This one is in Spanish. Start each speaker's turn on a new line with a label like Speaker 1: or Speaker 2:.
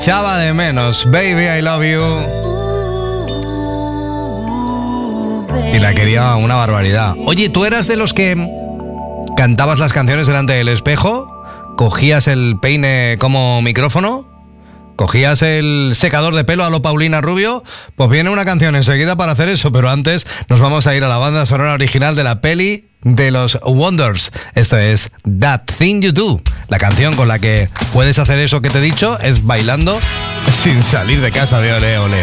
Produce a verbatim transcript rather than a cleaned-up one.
Speaker 1: Echaba de menos, Baby I Love You. Y la quería una barbaridad. Oye, ¿tú eras de los que cantabas las canciones delante del espejo? ¿Cogías el peine como micrófono? ¿Cogías el secador de pelo a lo Paulina Rubio? Pues viene una canción enseguida para hacer eso, pero antes nos vamos a ir a la banda sonora original de la peli de los Wonders. Esto es That Thing You Do. La canción con la que puedes hacer eso que te he dicho es bailando sin salir de casa de ole ole.